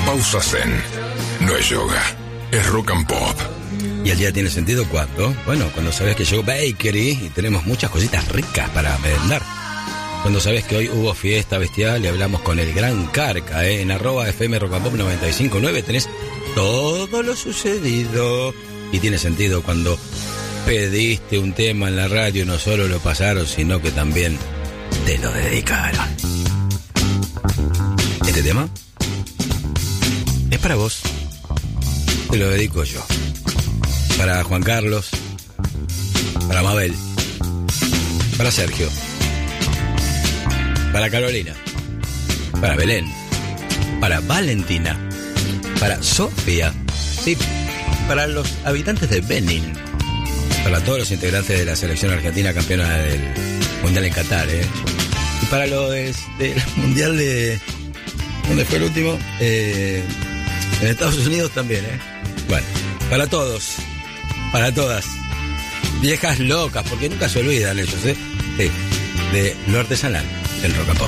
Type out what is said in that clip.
pausa zen. No es yoga, es rock and pop. ¿Y el día tiene sentido cuándo? Bueno, cuando sabes que llegó Bakery y tenemos muchas cositas ricas para merendar. Cuando sabes que hoy hubo fiesta bestial y hablamos con el gran Carca, en @FM Rock and Pop 95.9 tenés todo lo sucedido. Y tiene sentido cuando pediste un tema en la radio y no solo lo pasaron, sino que también te lo dedicaron. Este tema es para vos. Te lo dedico yo. Para Juan Carlos, para Mabel, para Sergio, para Carolina, para Belén, para Valentina, para Sofía, sí, para los habitantes de Benin, para todos los integrantes de la selección argentina campeona del Mundial en Qatar, y para los del Mundial de... ¿Dónde fue el último? En Estados Unidos también, Bueno, para todos, para todas, viejas locas, porque nunca se olvidan ellos, de lo artesanal del rock and pop.